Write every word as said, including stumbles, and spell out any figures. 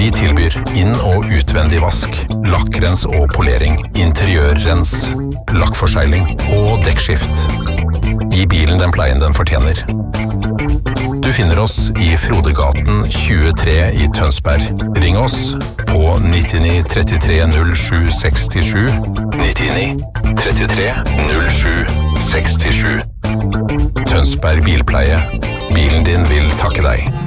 Vi tilbyr inn- og utvendig vask, lakkrens og polering, interiørrens, lakkforsegling og dekkskift. Gi bilen den pleien den fortjener. Du finner oss i Frodegaten tjuetre i Tønsberg. Ring oss på nittini trettitre null sju sekstisju, nittini trettitre null sju sekstisju. Tønsberg Bilpleie. Bilen din vil takke deg.